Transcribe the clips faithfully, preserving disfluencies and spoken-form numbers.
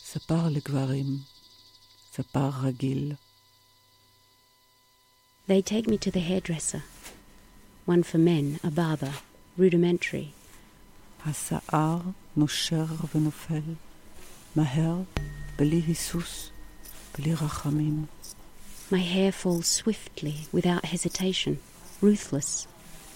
ספר לגברים, ספר רגיל. They take me to the hairdresser. One for men, a barber, rudimentary. השיער נושר ונופל, מהר, בלי היסוס, בלי רחמים. My hair falls swiftly, without hesitation, ruthless.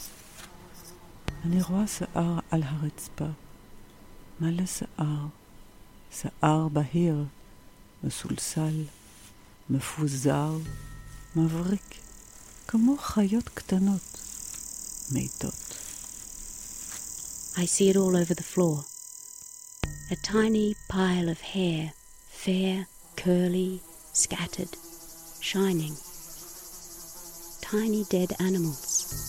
אני רואה שיער על הרצפה, מלא שיער, שיער בהיר, מסולסל, מפוזר, מבריק, כמו חיות קטנות, מתות. I see it all over the floor. A tiny pile of hair, fair, curly, scattered, shining. Tiny dead animals.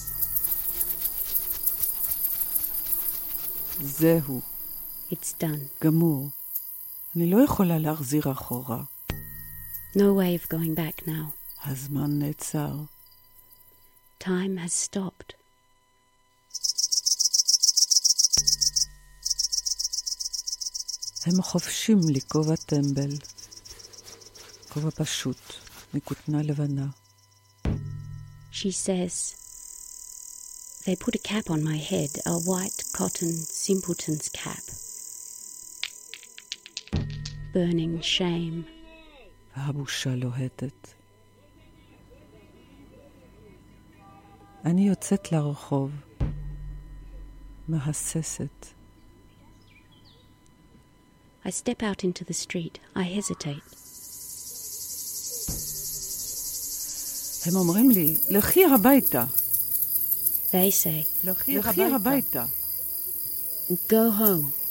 זהו. It's done. גמור. אני לא יכולה להחזיר אחורה. No way of going back now. הזמן נעצר. Time has stopped. הם חופשים לי כובע טמבל. כובע פשוט, מכותנה לבנה. She says, they put a cap on my head, a white cotton simpleton's cap. Burning shame. והבושה לוהטת. אני יוצאת לרחוב, מהססת. I step out into the street. I hesitate. הם אומרים לי, לכי הביתה. They say, לכי הביתה. go home.